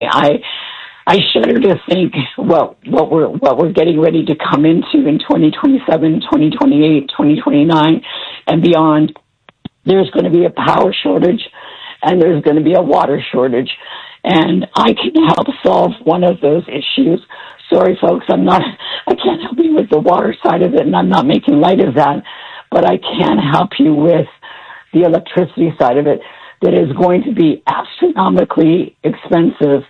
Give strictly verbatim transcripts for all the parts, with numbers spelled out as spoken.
I I shudder to think what what we're what we're getting ready to come into in twenty twenty-seven, twenty twenty-eight, twenty twenty-nine, and beyond. There's going to be a power shortage, and there's going to be a water shortage, and I can help solve one of those issues. Sorry, folks, I'm not. I can't help you with the water side of it, and I'm not making light of that, but I can help you with the electricity side of it. That is going to be astronomically expensive,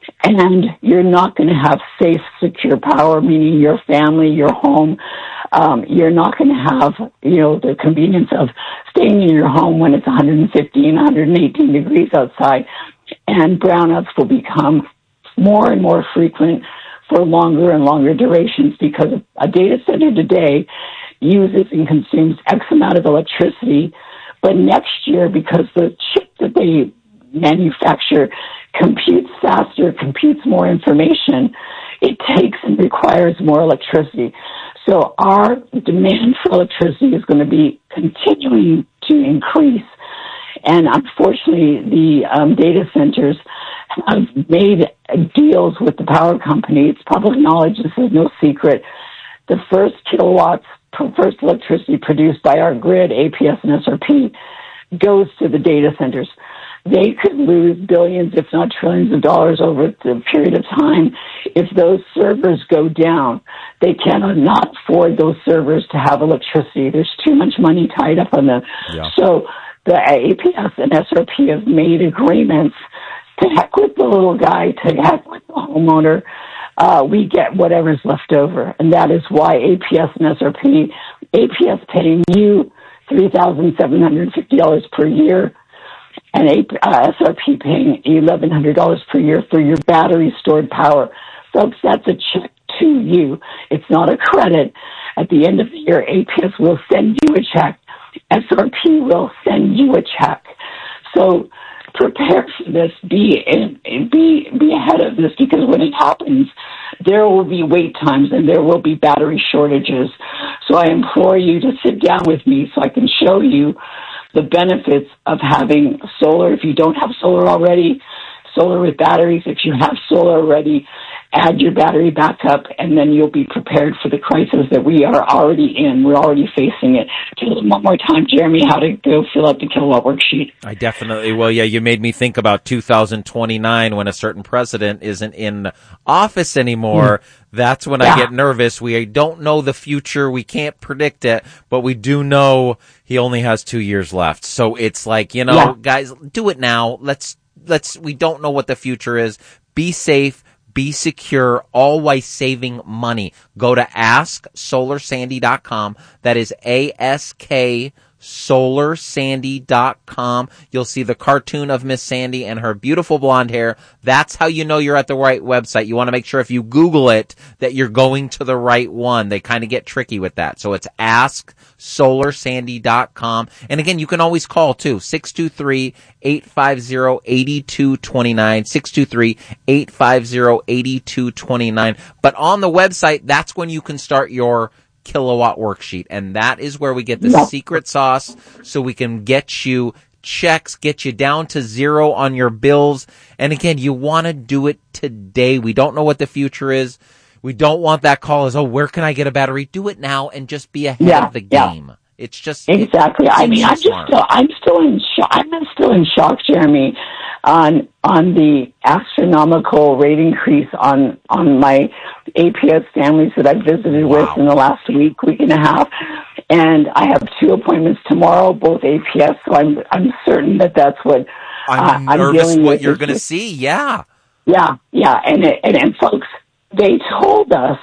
and you're not going to have safe, secure power, meaning your family, your home. Um, you're not going to have, you know, the convenience of staying in your home when it's one hundred fifteen, one hundred eighteen degrees outside, and brownouts will become more and more frequent for longer and longer durations because a data center today uses and consumes X amount of electricity. But next year, because the chip that they manufacture computes faster, computes more information, it takes and requires more electricity. So our demand for electricity is going to be continuing to increase. And unfortunately, the um, data centers have made deals with the power company. It's public knowledge. This is no secret. The first kilowatts first electricity produced by our grid, A P S and S R P, goes to the data centers. They could lose billions, if not trillions of dollars over the period of time if those servers go down. They cannot not afford those servers to have electricity. There's too much money tied up on them. Yeah. So the A P S and S R P have made agreements to heck with the little guy, to heck with the homeowner. Uh, we get whatever's left over. And that is why A P S and S R P, A P S paying you three thousand seven hundred fifty dollars per year, and uh, S R P paying eleven hundred dollars per year for your battery stored power. Folks, that's a check to you. It's not a credit. At the end of the year, A P S will send you a check. S R P will send you a check. So prepare for this. Be in, be be ahead of this, because when it happens, there will be wait times and there will be battery shortages. So I implore you to sit down with me so I can show you the benefits of having solar. If you don't have solar already, solar with batteries. If you have solar already, add your battery backup, and then you'll be prepared for the crisis that we are already in. We're already facing it. Tell them one more time, Jeremy, how to go fill out the kilowatt worksheet. I definitely will. Yeah, you made me think about two thousand twenty-nine when a certain president isn't in office anymore. Mm. That's when yeah. I get nervous. We don't know the future. We can't predict it, but we do know he only has two years left. So it's like, you know, yeah. guys, do it now. Let's, let's, we don't know what the future is. Be safe. Be secure, all while saving money. Go to ask solar sandy dot com. That is A S K solar sandy dot com. You'll see the cartoon of Miss Sandy and her beautiful blonde hair. That's how you know you're at the right website. You want to make sure if you Google it that you're going to the right one. They kind of get tricky with that. So it's ask solar sandy dot com. And again, you can always call too, six two three, eight five zero, eight two two nine, six two three, eight five zero, eight two two nine. But on the website, that's when you can start your kilowatt worksheet, and that is where we get the secret sauce, so we can get you checks, get you down to zero on your bills. And again, you want to do it today. We don't know what the future is. We don't want that call as, oh, where can I get a battery? Do it now and just be ahead yeah, of the game. Yeah. It's just exactly. It, I mean, I'm just still, I'm still in shock. I'm still in shock, Jeremy, on on the astronomical rate increase on on my A P S families that I've visited wow. with in the last week, week and a half, and I have two appointments tomorrow, both A P S. So I'm I'm certain that that's what I'm uh, nervous I'm what you're going to see. Yeah, yeah, yeah, and and and folks, they told us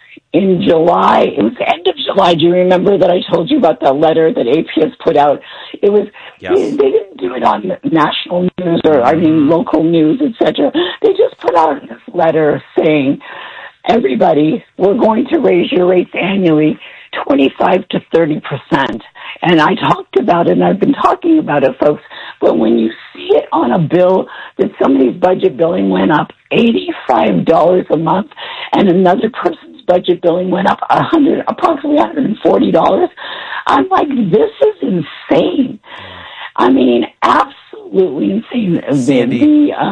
in July, it was the end of July. Do you remember that I told you about that letter that A P S put out? It was, yes. they, they didn't do it on national news or, I mean, local news, et cetera. They just put out this letter saying, everybody, we're going to raise your rates annually twenty-five to thirty percent. And I talked about it, and I've been talking about it, folks. But when you see it on a bill that somebody's budget billing went up eighty-five dollars a month, and another person's budget billing went up a hundred, approximately one hundred forty dollars, I'm like, this is insane. I mean, absolutely insane. Sandy. The, the, um,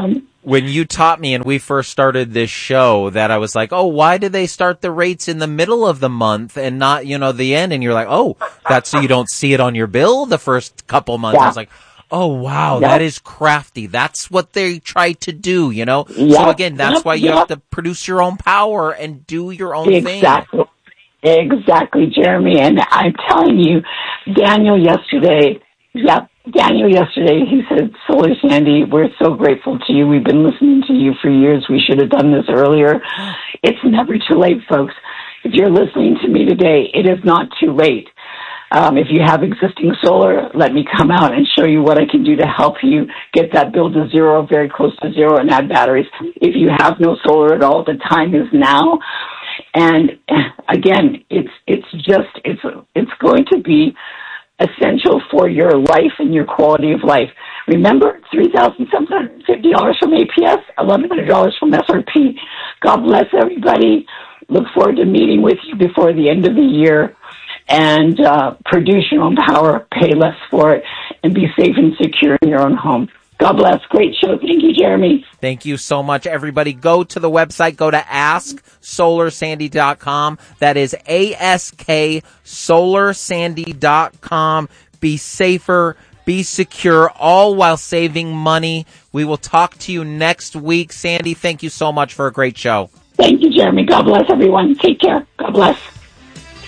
when you taught me and we first started this show that I was like, oh, why did they start the rates in the middle of the month and not, you know, the end? And you're like, oh, that's so you don't see it on your bill the first couple months. Yeah. I was like, oh, wow, yeah. that is crafty. That's what they try to do, you know? Yeah. So again, that's why you yeah. have to produce your own power and do your own exactly. thing. Exactly, Jeremy. And I'm telling you, Daniel yesterday, yeah, Daniel yesterday, he said, Solar Sandy, we're so grateful to you. We've been listening to you for years. We should have done this earlier. It's never too late, folks. If you're listening to me today, it is not too late. Um, if you have existing solar, let me come out and show you what I can do to help you get that bill to zero, very close to zero, and add batteries. If you have no solar at all, the time is now. And again, it's it's just it's it's going to be essential for your life and your quality of life. Remember, three thousand seven hundred fifty dollars from A P S, eleven hundred dollars from S R P. God bless everybody. Look forward to meeting with you before the end of the year. And uh, produce your own power, pay less for it, and be safe and secure in your own home. God bless. Great show. Thank you, Jeremy. Thank you so much, everybody. Go to the website. Go to ask solar sandy dot com. That is A S K solar sandy dot com. Be safer, be secure, all while saving money. We will talk to you next week. Sandy, thank you so much for a great show. Thank you, Jeremy. God bless everyone. Take care. God bless.